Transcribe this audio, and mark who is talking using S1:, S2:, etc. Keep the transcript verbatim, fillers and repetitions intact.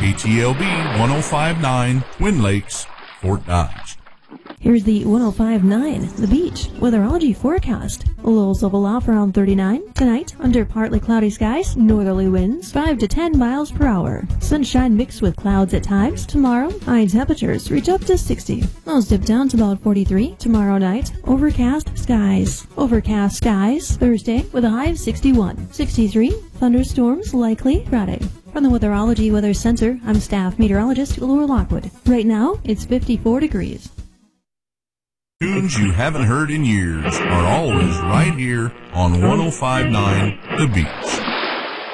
S1: K T L B one oh five point nine, Twin Lakes, Fort Dodge.
S2: Here's the one oh five point nine, The Beach, weatherology forecast. Lows level off around thirty-nine. Tonight, under partly cloudy skies, northerly winds, five to ten miles per hour. Sunshine mixed with clouds at times. Tomorrow, high temperatures reach up to sixty. Lows dip down to about forty-three. Tomorrow night, overcast skies. Overcast skies Thursday with a high of sixty-one. sixty-three, thunderstorms likely Friday. From the Weatherology Weather Center, I'm staff meteorologist Laura Lockwood. Right now, it's fifty-four degrees.
S1: Tunes you haven't heard in years are always right here on one oh five point nine The Beach.